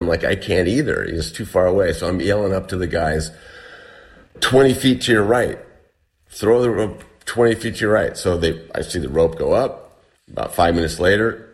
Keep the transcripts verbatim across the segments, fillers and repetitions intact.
I'm like, I can't either. He's too far away. So I'm yelling up to the guys, twenty feet to your right. Throw the rope twenty feet to your right. So they, I see the rope go up. About five minutes later,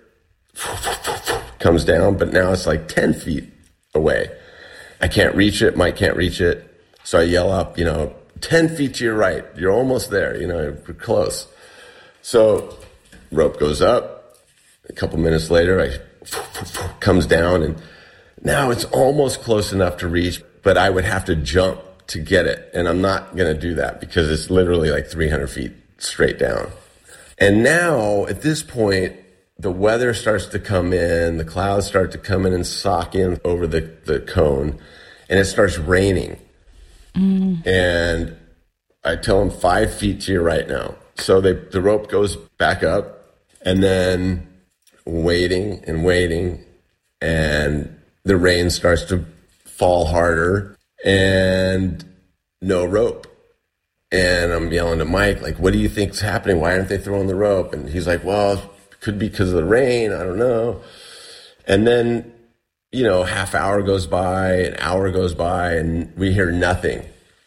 comes down, but now it's like ten feet away. I can't reach it. Mike can't reach it. So I yell up, you know, ten feet to your right. You're almost there. You know, you're close. So rope goes up. A couple minutes later, I comes down, and now it's almost close enough to reach, but I would have to jump to get it. And I'm not going to do that because it's literally like three hundred feet straight down. And now at this point, the weather starts to come in, the clouds start to come in and sock in over the, the cone, and it starts raining. Mm. And I tell them five feet to your right now. So they, the rope goes back up, and then waiting and waiting, and the rain starts to fall harder, and no rope. And I'm yelling to Mike, like, what do you think's happening? Why aren't they throwing the rope? And he's like, well, it could be because of the rain. I don't know. And then, you know, half hour goes by, an hour goes by, and we hear nothing.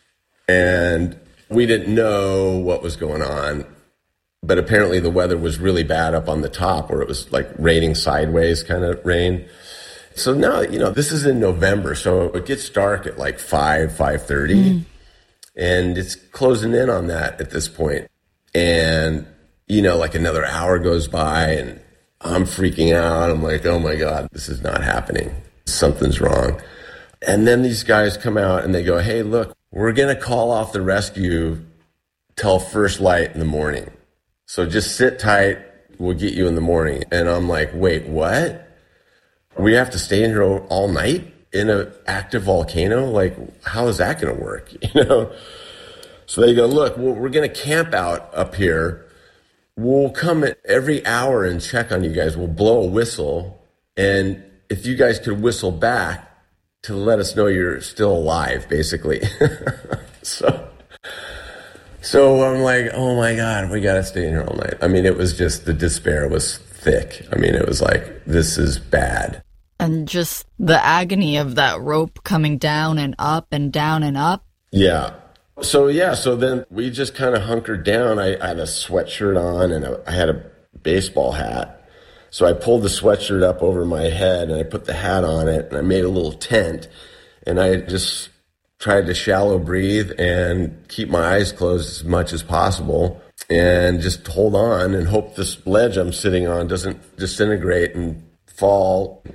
And we didn't know what was going on. But apparently the weather was really bad up on the top, where it was like raining sideways kind of rain. So now, you know, this is in November, so it gets dark at like five, five thirty. Mm. And it's closing in on that at this point. And, you know, like another hour goes by, and I'm freaking out. I'm like, oh my God, this is not happening. Something's wrong. And then these guys come out and they go, hey, look, we're going to call off the rescue till first light in the morning. So just sit tight. We'll get you in the morning. And I'm like, wait, what? We have to stay in here all night in an active volcano? Like, how is that going to work? You know? So they go, look, we're going to camp out up here. We'll come at every hour and check on you guys. We'll blow a whistle. And if you guys could whistle back to let us know you're still alive, basically. so, so I'm like, oh my God, we got to stay in here all night. I mean, it was just, the despair was thick. I mean, it was like, this is bad. And just the agony of that rope coming down and up and down and up. Yeah. So, yeah, so then we just kind of hunkered down. I, I had a sweatshirt on, and a, I had a baseball hat. So I pulled the sweatshirt up over my head, and I put the hat on it, and I made a little tent. And I just tried to shallow breathe and keep my eyes closed as much as possible, and just hold on and hope this ledge I'm sitting on doesn't disintegrate and fall.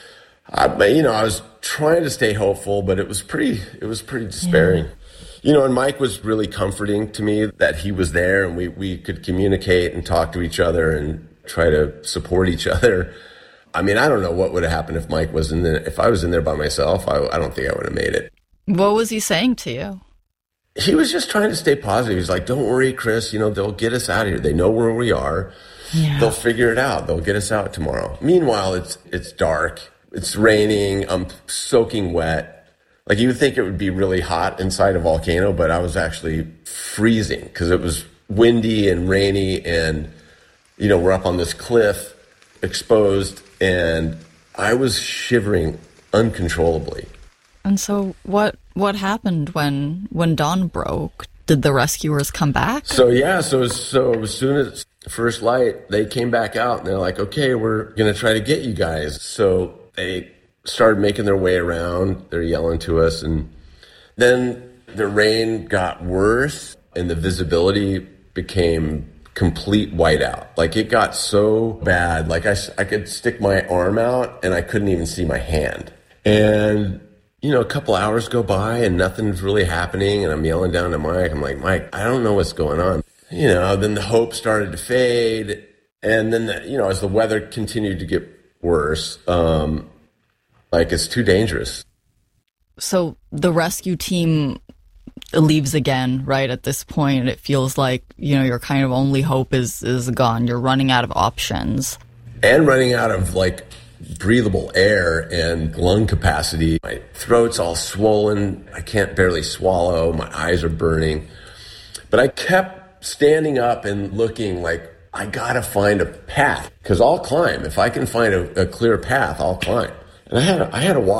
I, you know, I was trying to stay hopeful, but it was pretty, it was pretty despairing. Yeah. You know, and Mike was really comforting to me that he was there, and we, we could communicate and talk to each other and try to support each other. I mean, I don't know what would have happened if Mike was in there. If I was in there by myself, I, I don't think I would have made it. What was he saying to you? He was just trying to stay positive. He's like, don't worry, Chris, you know, they'll get us out of here. They know where we are. Yeah. They'll figure it out. They'll get us out tomorrow. Meanwhile, it's it's dark. It's raining. I'm soaking wet. Like, you would think it would be really hot inside a volcano, but I was actually freezing because it was windy and rainy, and, you know, we're up on this cliff, exposed, and I was shivering uncontrollably. And so what what happened when when dawn broke? Did the rescuers come back? So, yeah, so, so as soon as first light, they came back out, and they're like, okay, we're going to try to get you guys. So they started making their way around. They're yelling to us. And then the rain got worse, and the visibility became complete whiteout. Like, it got so bad. Like, I, I could stick my arm out, and I couldn't even see my hand. And, you know, a couple hours go by, and nothing's really happening. And I'm yelling down to Mike. I'm like, Mike, I don't know what's going on. You know, then the hope started to fade. And then, the, you know, as the weather continued to get worse, um, like, it's too dangerous. So the rescue team leaves again, right? At this point, it feels like, you know, your kind of only hope is, is gone. You're running out of options. And running out of, like, breathable air and lung capacity. My throat's all swollen. I can't barely swallow. My eyes are burning. But I kept standing up and looking like, I gotta find a path, because I'll climb. If I can find a, a clear path, I'll climb. And I had, I had to walk.